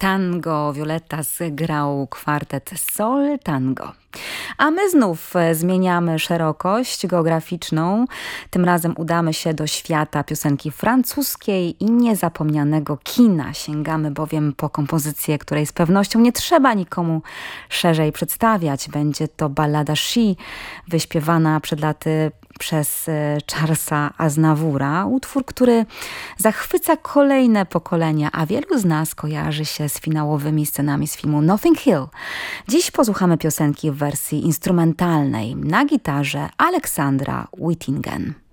tango Violetta zgrał kwartet Sol Tango. A my znów zmieniamy szerokość geograficzną. Tym razem udamy się do świata piosenki francuskiej i niezapomnianego kina. Sięgamy bowiem po kompozycję, której z pewnością nie trzeba nikomu szerzej przedstawiać. Będzie to ballada She, wyśpiewana przed laty przez Charlesa Aznavoura. Utwór, który zachwyca kolejne pokolenia, a wielu z nas kojarzy się z finałowymi scenami z filmu Notting Hill. Dziś posłuchamy piosenki w wersji instrumentalnej na gitarze Aleksandra Whittingen.